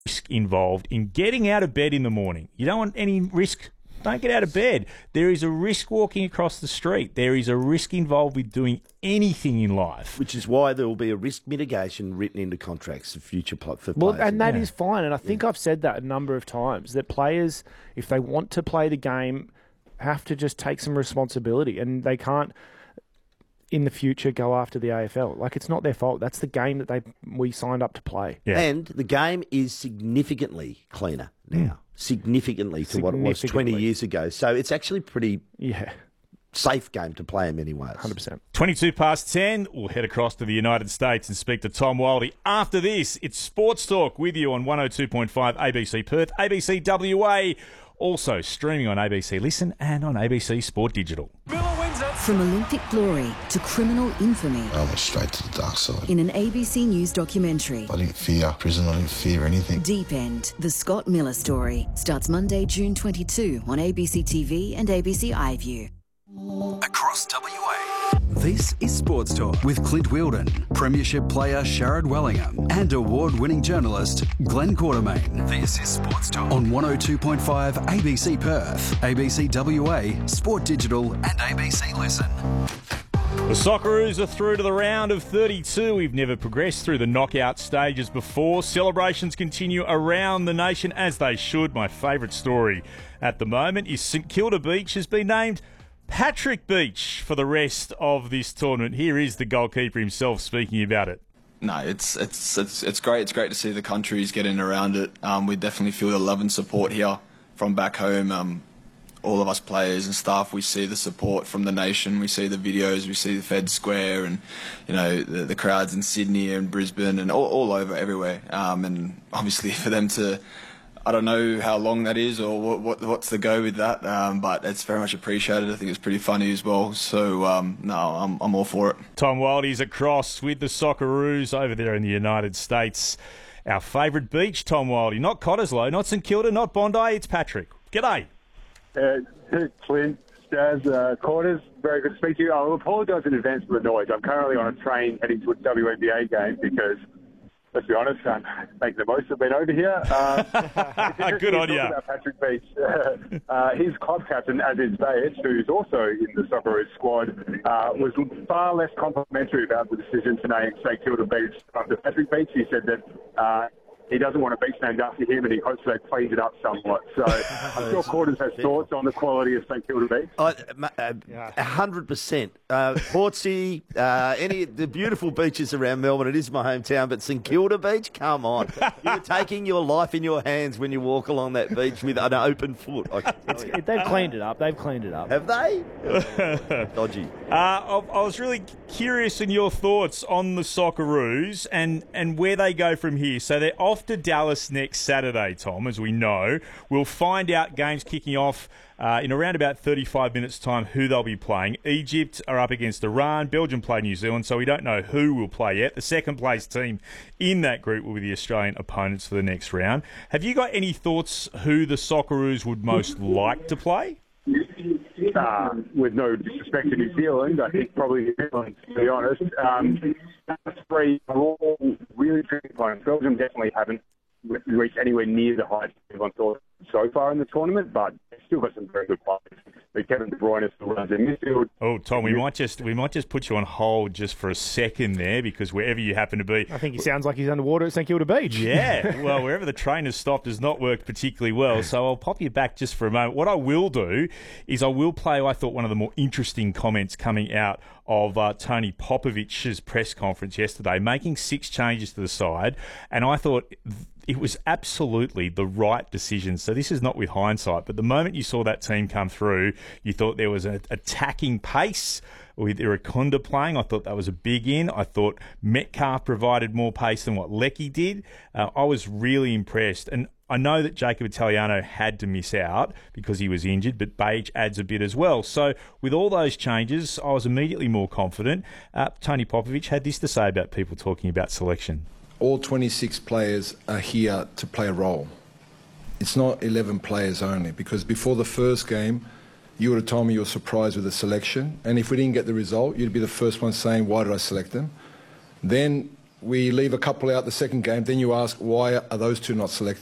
risk involved in getting out of bed in the morning. You don't want any risk. Don't get out of bed. There is a risk walking across the street. There is a risk involved with doing anything in life. Which is why there will be a risk mitigation written into contracts for future for players. Well, and that is fine. And I think I've said that a number of times, that players, if they want to play the game, have to just take some responsibility. And they can't, in the future, go after the AFL. Like, it's not their fault. That's the game that we signed up to play. Yeah. And the game is significantly cleaner now. Significantly to what it was 20 years ago. So it's actually pretty safe game to play in many ways. 100%. 22 past 10. We'll head across to the United States and speak to Tom Wildey. After this, it's Sports Talk with you on 102.5 ABC Perth, ABC WA, also streaming on ABC Listen and on ABC Sport Digital. From Olympic glory to criminal infamy. I went straight to the dark side. In an ABC News documentary. I didn't fear prison, I didn't fear anything. Deep End, the Scott Miller story, starts Monday, June 22 on ABC TV and ABC iView. Across WA. This is Sports Talk with Clint Wheeldon, Premiership player Sharad Wellingham, and award-winning journalist Glenn Quartermain. This is Sports Talk on 102.5 ABC Perth, ABC WA, Sport Digital, and ABC Listen. The Socceroos are through to the round of 32. We've never progressed through the knockout stages before. Celebrations continue around the nation, as they should. My favourite story at the moment is St Kilda Beach has been named Patrick Beach for the rest of this tournament. Here is the goalkeeper himself speaking about it. No, it's great. It's great to see the countries getting around it. We definitely feel the love and support here from back home. All of us players and staff, we see the support from the nation. We see the videos, we see the Fed Square, and the crowds in Sydney and Brisbane and all over everywhere. And obviously for them to, I don't know how long that is or what's the go with that, but it's very much appreciated. I think it's pretty funny as well. So, I'm all for it. Tom Wildey's across with the Socceroos over there in the United States. Our favourite beach, Tom Wildey. Not Cottesloe, not St Kilda, not Bondi. It's Patrick. G'day. Clint, Staz, Quarters, very good to speak to you. I'll apologise in advance for the noise. I'm currently on a train heading to a WNBA game because, let's be honest, I'm making the most of being over here. Good on you. About Patrick Beach. His club captain, Aziz Bayes, who's also in the Socceroos squad, was far less complimentary about the decision to name St Kilda Beach after Patrick Beach. He said that he doesn't want a beach named after him, and he hopes they cleaned it up somewhat. So I'm sure Quarters has thoughts on the quality of St Kilda Beach. 100%. Portsea, the beautiful beaches around Melbourne. It is my hometown, but St Kilda Beach, come on. You're taking your life in your hands when you walk along that beach with an open foot. They've cleaned it up. They've cleaned it up. Have they? Dodgy. I was really curious in your thoughts on the Socceroos and where they go from here. So they're off to Dallas next Saturday, Tom, as we know. We'll find out games kicking off in around about 35 minutes' time who they'll be playing. Egypt are up against Iran. Belgium play New Zealand, so we don't know who will play yet. The second-place team in that group will be the Australian opponents for the next round. Have you got any thoughts who the Socceroos would most like to play? With no disrespect to New Zealand, I think probably New Zealand, to be honest. Those three are all really tricky opponents. Belgium definitely haven't reached anywhere near the heights everyone thought so far in the tournament, but they've still got some very good players. But Kevin De Bruyne still runs their midfield. Oh, Tom, we might just put you on hold just for a second there, because wherever you happen to be, I think he sounds like he's underwater at St Kilda Beach. Yeah, well, wherever the train has stopped has not worked particularly well, so I'll pop you back just for a moment. What I will do is I will play, I thought, one of the more interesting comments coming out of Tony Popovich's press conference yesterday, making 6 changes to the side, and I thought it was absolutely the right decision. So this is not with hindsight, but the moment you saw that team come through, you thought there was an attacking pace with Irakunda playing. I thought that was a big in. I thought Metcalf provided more pace than what Leckie did. I was really impressed. And I know that Jacob Italiano had to miss out because he was injured, but Beige adds a bit as well. So with all those changes, I was immediately more confident. Tony Popovich had this to say about people talking about selection. All 26 players are here to play a role. It's not 11 players only, because before the first game, you would have told me you were surprised with the selection, and if we didn't get the result, you'd be the first one saying, why did I select them? Then we leave a couple out the second game, then you ask, why are those two not selected?